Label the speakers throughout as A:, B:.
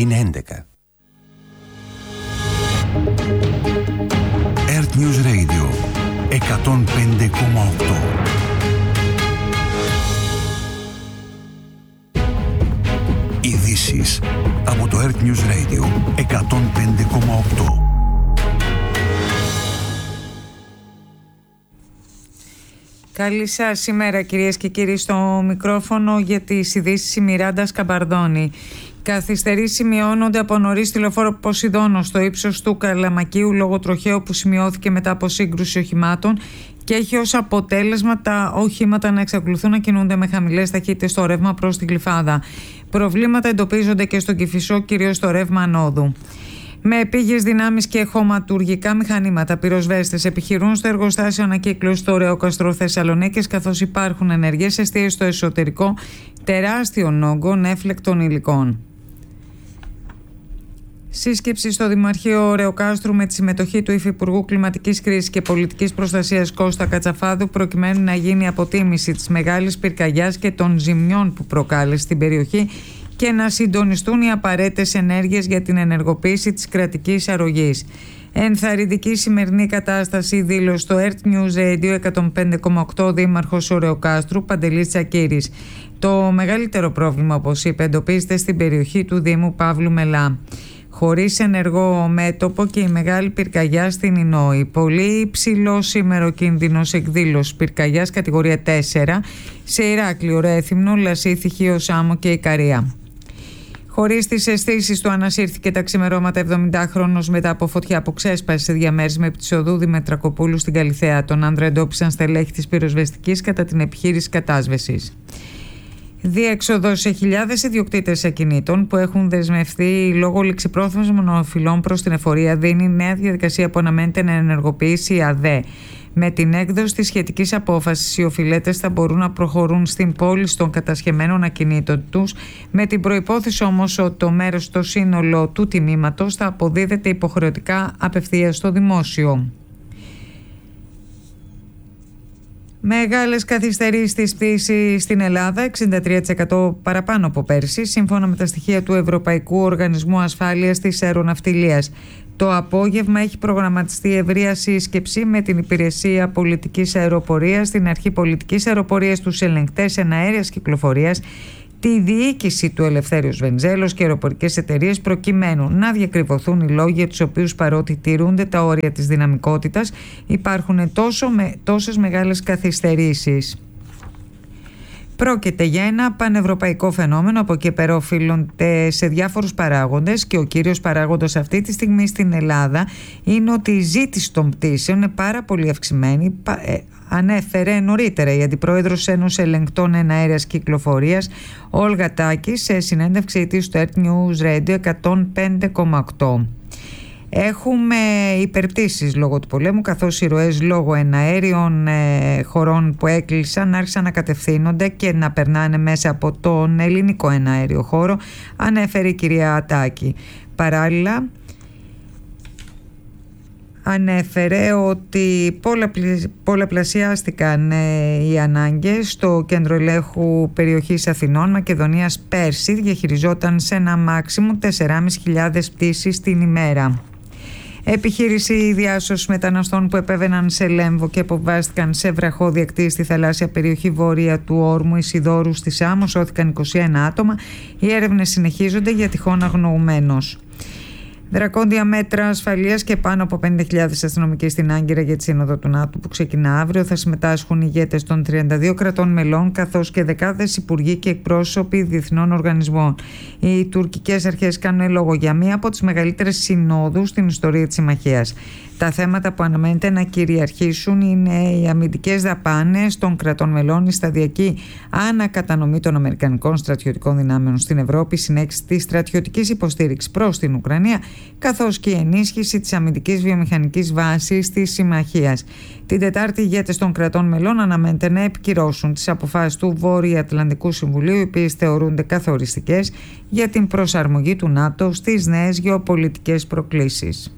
A: Είναι 11. Earth News Radio 105,8. Ειδήσεις από το Earth News Radio 105,8.
B: Καλή σας ημέρα, κυρίες και κύριοι. Στο μικρόφωνο για τις ειδήσεις η Μιράντα Σκαμπαρδόνη. Καθυστερήσεις σημειώνονται από νωρίς στη λεωφόρο Ποσειδώνο στο ύψος του Καλαμακίου λόγω τροχαίου που σημειώθηκε μετά από σύγκρουση οχημάτων και έχει ως αποτέλεσμα τα οχήματα να εξακολουθούν να κινούνται με χαμηλές ταχύτητες στο ρεύμα προς τη Γλυφάδα. Προβλήματα εντοπίζονται και στον Κηφισό, κυρίως στο ρεύμα ανόδου. Με επίγειες δυνάμεις και χωματουργικά μηχανήματα, πυροσβέστες επιχειρούν στο εργοστάσιο ανακύκλωση στο Ρεόκαστρο Θεσσαλονίκης, καθώς υπάρχουν ενεργές εστίες στο εσωτερικό τεράστιων όγκων έφλεκτων υλικών. Σύσκεψη στο Δημαρχείο Ρεοκάστρου με τη συμμετοχή του Υφυπουργού Κλιματικής Κρίσης και Πολιτικής Προστασίας Κώστα Κατσαφάδου, προκειμένου να γίνει αποτίμηση της μεγάλης πυρκαγιάς και των ζημιών που προκάλεσε στην περιοχή και να συντονιστούν οι απαραίτητες ενέργειες για την ενεργοποίηση της κρατικής αρρωγής. Ενθαρρυντική σημερινή κατάσταση δήλωσε στο Earth News Radio 105,8 Δήμαρχος Ρεοκάστρου Παντελής Τσακίρης. Το μεγαλύτερο πρόβλημα, όπως είπε, εντοπίζεται στην περιοχή του Δήμου Παύλου Μελά. Χωρίς ενεργό μέτωπο και η μεγάλη πυρκαγιά στην Ινόη. Πολύ υψηλό σήμερα ο κίνδυνος εκδήλωσης πυρκαγιάς κατηγορία 4 σε Ηράκλειο, Ρέθυμνο, Λασίθι, Χίο Σάμο και Ικαρία. Χωρίς τις αισθήσεις του, ανασύρθηκε τα ξημερώματα 70χρονος μετά από φωτιά που ξέσπασε σε διαμέρισμα επί της οδού Δημετρακοπούλου στην Καλιθέα. Τον άντρα εντόπισαν στελέχη της πυροσβεστικής κατά την επιχείρηση κατάσβεσης. Διέξοδος σε χιλιάδες ιδιοκτήτες ακινήτων που έχουν δεσμευτεί λόγω ληξιπρόθεσμων οφειλών προς την εφορία δίνει νέα διαδικασία που αναμένεται να ενεργοποιήσει η ΑΔΕ. Με την έκδοση της σχετικής απόφασης, οι οφειλέτες θα μπορούν να προχωρούν στην πώληση των κατασχεμένων ακινήτων τους, με την προϋπόθεση όμως ότι το μέρος στο σύνολο του τιμήματος θα αποδίδεται υποχρεωτικά απευθείας στο δημόσιο. Μεγάλες καθυστερήσεις στις πτήσεις στην Ελλάδα, 63% παραπάνω από πέρσι, σύμφωνα με τα στοιχεία του Ευρωπαϊκού Οργανισμού Ασφάλειας της Αεροναυτιλίας. Το απόγευμα έχει προγραμματιστεί ευρεία σύσκεψη με την Υπηρεσία Πολιτικής Αεροπορίας, την Αρχή Πολιτικής Αεροπορίας, τους ελεγκτές εναέριας κυκλοφορίας, τη διοίκηση του Ελευθέριος Βενιζέλος και αεροπορικές εταιρείες, προκειμένου να διακριβωθούν οι λόγοι για τους οποίους, παρότι τηρούνται τα όρια της δυναμικότητας, υπάρχουν τόσες μεγάλες καθυστερήσεις. Πρόκειται για ένα πανευρωπαϊκό φαινόμενο, από εκεί πέρα οφείλονται σε διάφορους παράγοντες και ο κύριος παράγοντας αυτή τη στιγμή στην Ελλάδα είναι ότι η ζήτηση των πτήσεων είναι πάρα πολύ αυξημένη. Ανέφερε νωρίτερα η Αντιπρόεδρος Ένωσης Ελεγκτών Εναέριας Κυκλοφορίας, Όλγα Τάκη, σε συνέντευξη της στο Earth News Radio 105,8. Έχουμε υπερπτήσεις λόγω του πολέμου, καθώς οι ροές λόγω εναέριων χωρών που έκλεισαν άρχισαν να κατευθύνονται και να περνάνε μέσα από τον ελληνικό εναέριο χώρο, ανέφερε η κυρία Ατάκη. Παράλληλα, ανέφερε ότι πολλαπλασιάστηκαν οι ανάγκες στο κέντρο ελέγχου περιοχής Αθηνών Μακεδονίας. Πέρσι διαχειριζόταν σε ένα μάξιμου 4.500 πτήσεις την ημέρα. Επιχείρηση διάσωσης μεταναστών που επέβαιναν σε Λέμβο και αποβάστηκαν σε βραχώδη ακτή στη θαλάσσια περιοχή βόρεια του Όρμου Ισιδώρου στη Σάμο. Σώθηκαν 21 άτομα. Οι έρευνες συνεχίζονται για τυχόν αγνοουμένος. Δρακόντια μέτρα ασφαλείας και πάνω από 50.000 αστυνομικοί στην Άγκυρα για τη Σύνοδο του ΝΑΤΟ που ξεκινά αύριο. Θα συμμετάσχουν ηγέτες των 32 κρατών μελών, καθώς και δεκάδες υπουργοί και εκπρόσωποι διεθνών οργανισμών. Οι τουρκικές αρχές κάνουν λόγο για μία από τις μεγαλύτερες συνόδους στην ιστορία της συμμαχίας. Τα θέματα που αναμένεται να κυριαρχήσουν είναι οι αμυντικές δαπάνες των κρατών μελών, η σταδιακή ανακατανομή των αμερικανικών στρατιωτικών δυνάμεων στην Ευρώπη, η συνέχιση της στρατιωτικής υποστήριξης προς την Ουκρανία, καθώς και η ενίσχυση της αμυντικής βιομηχανικής βάσης της συμμαχίας. Την Τετάρτη, οι ηγέτες των κρατών μελών αναμένεται να επικυρώσουν τις αποφάσεις του Βορειοατλαντικού Συμβουλίου, οι οποίες θεωρούνται καθοριστικές για την προσαρμογή του ΝΑΤΟ στις νέες γεωπολιτικές προκλήσεις.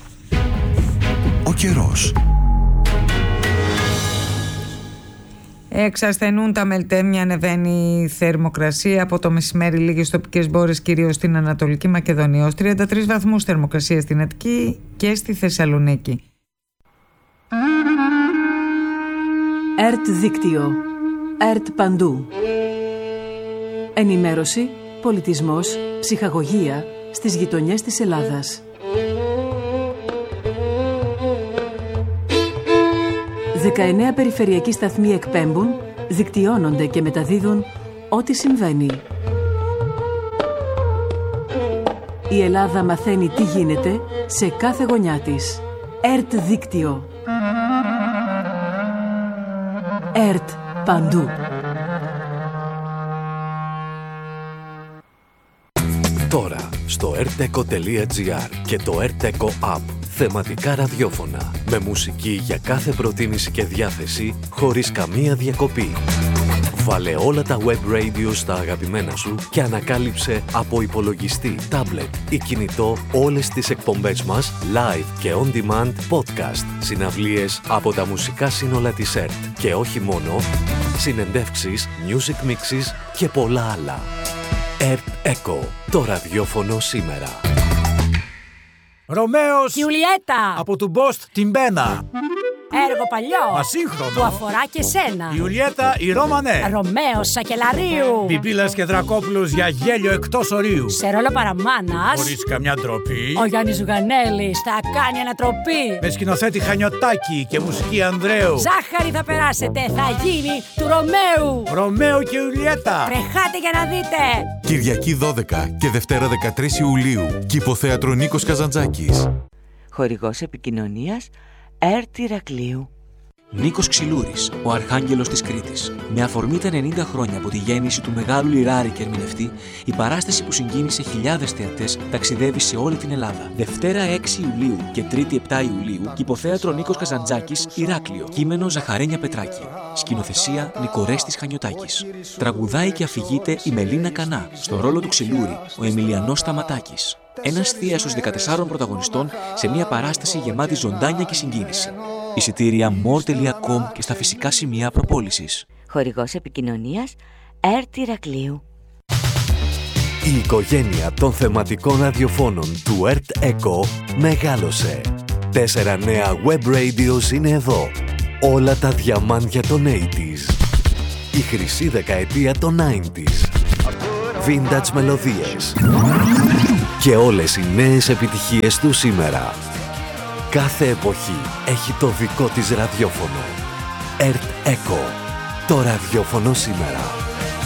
A: Ο καιρός.
B: Εξασθενούν τα μελτέμια, ανεβαίνει η θερμοκρασία. Από το μεσημέρι λίγες τοπικές μπόρες, κυρίως στην Ανατολική Μακεδονία. Ως 33 βαθμούς θερμοκρασία στην Αττική και στη Θεσσαλονίκη.
C: ΕΡΤ δίκτυο. ΕΡΤ παντού. Ενημέρωση, πολιτισμός, ψυχαγωγία στις γειτονιές της Ελλάδας. 19 περιφερειακοί σταθμοί εκπέμπουν, δικτυώνονται και μεταδίδουν ό,τι συμβαίνει. Η Ελλάδα μαθαίνει τι γίνεται σε κάθε γωνιά της. ΕΡΤ δίκτυο. ΕΡΤ παντού.
D: Τώρα στο rteco.gr και το rteco app. Θεματικά ραδιόφωνα με μουσική για κάθε προτίμηση και διάθεση χωρίς καμία διακοπή. Βάλε όλα τα web radio στα αγαπημένα σου και ανακάλυψε από υπολογιστή, tablet ή κινητό όλες τις εκπομπές μας live και on demand podcast, συναυλίες από τα μουσικά σύνολα της ΕΡΤ και όχι μόνο, συνεντεύξεις, music mixes και πολλά άλλα. ΕΡΤ Eco, το ραδιόφωνο σήμερα.
E: Ρωμαίος
F: Γιουλιέτα
E: από του Μπόστ την Μπένα.
F: Έργο παλιό
E: Ασύγχρονο.
F: που αφορά και σένα.
E: Ιουλιέτα η Ρώμανε.
F: Ρωμαίος Σακελαρίου.
E: Πιπίλας και Δρακόπουλος για γέλιο εκτός ορίου.
F: Σε ρόλο παραμάνας
E: Χωρίς καμιά ντροπή.
F: ο Γιάννης Ζουγανέλης θα κάνει ανατροπή.
E: Με σκηνοθέτη Χανιωτάκη και μουσική Ανδρέου.
F: Ζάχαρη θα περάσετε, θα γίνει του Ρωμαίου.
E: Ρωμαίο και Ιουλιέτα.
F: Τρεχάτε για να δείτε.
G: Κυριακή 12 και Δευτέρα 13 Ιουλίου. Κηποθέατρο Νίκος Καζαντζάκης.
H: Χορηγός επικοινωνίας ΕΡΤ Ηρακλείου.
I: Νίκος Ξυλούρης, ο Αρχάγγελος της Κρήτης. Με αφορμή τα 90 χρόνια από τη γέννηση του μεγάλου λιράρη και ερμηνευτή, η παράσταση που συγκίνησε χιλιάδες θεατές ταξιδεύει σε όλη την Ελλάδα. Δευτέρα 6 Ιουλίου και Τρίτη 7 Ιουλίου, Κηποθέατρο Νίκος Καζαντζάκης, Ηράκλειο. Κείμενο Ζαχαρένια Πετράκη. Σκηνοθεσία Νικορέστης Χανιωτάκης. Τραγουδάει και αφηγείται η Μελίνα Κανά. Στο ρόλο του Ξυλούρη, ο Εμιλιανός Σταματάκης. Ένας θίασος 14 πρωταγωνιστών σε μια παράσταση γεμάτη ζωντάνια και συγκίνηση. Εισιτήρια more.com και στα φυσικά σημεία προπόλησης.
H: Χορηγός επικοινωνίας ΕΡΤ Ηρακλείου.
D: Η οικογένεια των θεματικών ραδιοφώνων του ΕΡΤ Eco μεγάλωσε. 4 νέα web radios είναι εδώ. Όλα τα διαμάντια των 80s. Η χρυσή δεκαετία των 90s. Vintage μελωδίες. Και όλες οι νέες επιτυχίες του σήμερα. Κάθε εποχή έχει το δικό της ραδιόφωνο. ΕΡΤ Eco. Το ραδιόφωνο σήμερα.